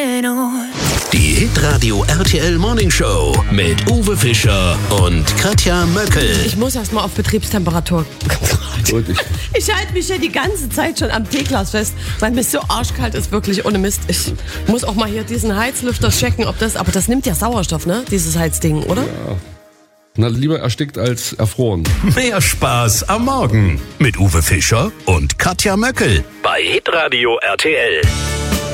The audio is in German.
Die Hitradio RTL Morning Show mit Uwe Fischer und Katja Möckel. Ich muss erst mal auf Betriebstemperatur. Ich halte mich ja die ganze Zeit schon am Teeglas fest, weil mir so arschkalt ist, wirklich ohne Mist. Ich muss auch mal hier diesen Heizlüfter checken, ob das, aber das nimmt ja Sauerstoff, ne? Dieses Heizding, oder? Ja. Na, lieber erstickt als erfroren. Mehr Spaß am Morgen mit Uwe Fischer und Katja Möckel bei Hitradio RTL.